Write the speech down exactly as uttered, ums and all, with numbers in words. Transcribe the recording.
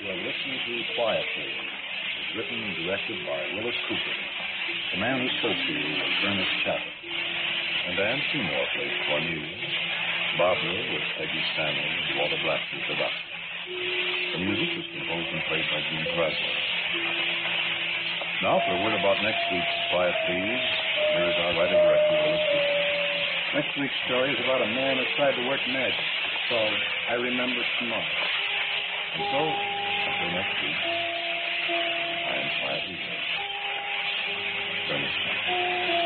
You are listening to Quiet Please. It was written and directed by Willis Cooper. The man who spoke to you was Ernest Chappell. And Dan Seymour played Cornelius. Barbara was Peggy Stanley, and Walter Blackford the doctor. The music was composed and played by Gene Krasler. Now, for a word about next week's Quiet Please, here is our writer-director, Willis Cooper. Next week's story is about a man who tried to work magic. It's called I Remember Tomorrow. And so, until next week, I am quietly yours. Ernest Chappell.